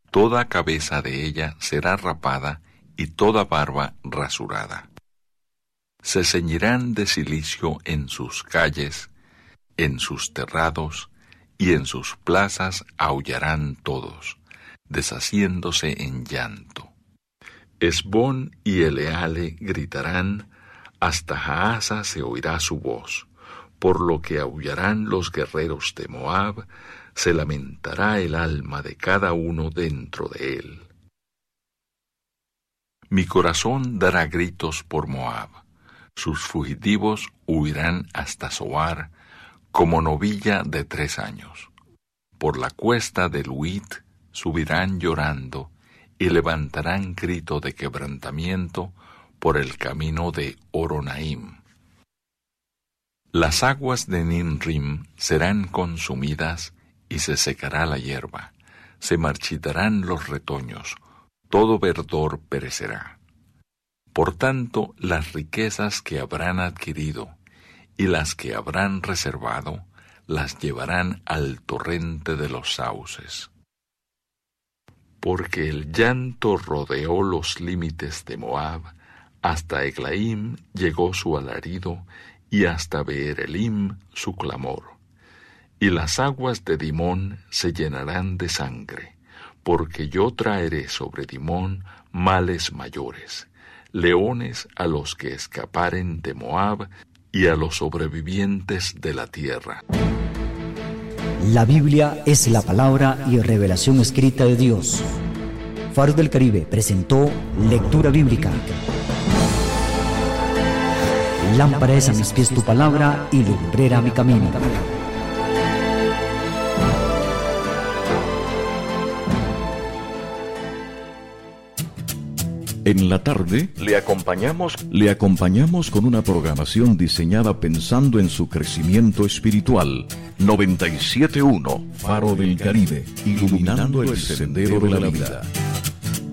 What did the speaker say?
toda cabeza de ella será rapada y toda barba rasurada. Se ceñirán de cilicio en sus calles, en sus terrados, y en sus plazas aullarán todos, deshaciéndose en llanto. Hesbón y Eleale gritarán, hasta Jahaza se oirá su voz, por lo que aullarán los guerreros de Moab, se lamentará el alma de cada uno dentro de él. Mi corazón dará gritos por Moab, sus fugitivos huirán hasta Zoar, como novilla de 3 años. Por la cuesta de Luit subirán llorando, y levantarán grito de quebrantamiento por el camino de Horonaim. Las aguas de Nimrim serán consumidas, y se secará la hierba, se marchitarán los retoños, todo verdor perecerá. Por tanto, las riquezas que habrán adquirido, y las que habrán reservado, las llevarán al torrente de los sauces. Porque el llanto rodeó los límites de Moab, hasta Eglaim llegó su alarido, y hasta Beerelim su clamor. Y las aguas de Dimón se llenarán de sangre, porque yo traeré sobre Dimón males mayores, leones a los que escaparen de Moab, y a los sobrevivientes de la tierra. La Biblia es la palabra y revelación escrita de Dios. Faro del Caribe presentó Lectura Bíblica. Lámpara es a mis pies tu palabra y lumbrera mi camino. En la tarde le acompañamos con una programación diseñada pensando en su crecimiento espiritual. 97.1 Faro del Caribe, iluminando el sendero de la vida.